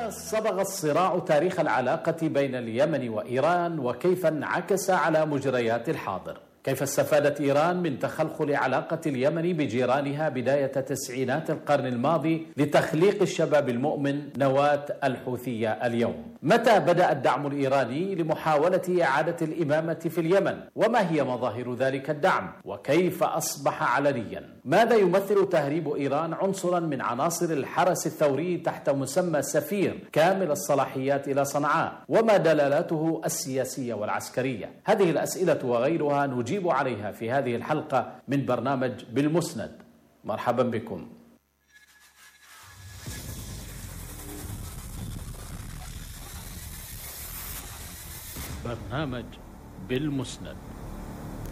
كيف صبغ الصراع تاريخ العلاقة بين اليمن وإيران، وكيف انعكس على مجريات الحاضر؟ كيف استفادت إيران من تخلخل علاقة اليمن بجيرانها بداية تسعينات القرن الماضي لتخليق الشباب المؤمن نواة الحوثية اليوم؟ متى بدأ الدعم الإيراني لمحاولة إعادة الإمامة في اليمن؟ وما هي مظاهر ذلك الدعم؟ وكيف أصبح علنيا؟ ماذا يمثل تهريب إيران عنصرا من عناصر الحرس الثوري تحت مسمى سفير كامل الصلاحيات إلى صنعاء؟ وما دلالاته السياسية والعسكرية؟ هذه الأسئلة وغيرها نجيب عليها في هذه الحلقة من برنامج بالمسند. مرحبا بكم. برنامج بالمسند.